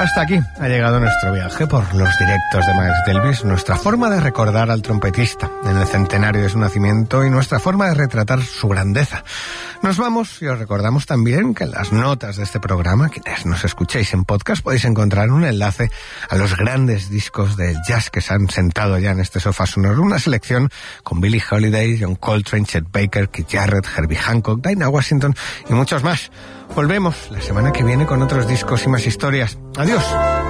Hasta aquí ha llegado nuestro viaje por los directos de Miles Davis, nuestra forma de recordar al trompetista en el centenario de su nacimiento y nuestra forma de retratar su grandeza. Nos vamos y os recordamos también que en las notas de este programa, quienes nos escuchéis en podcast, podéis encontrar un enlace a los grandes discos de jazz que se han sentado ya en este sofá sonoro. Una selección con Billie Holiday, John Coltrane, Chet Baker, Keith Jarrett, Herbie Hancock, Dinah Washington y muchos más. Volvemos la semana que viene con otros discos y más historias. Adiós.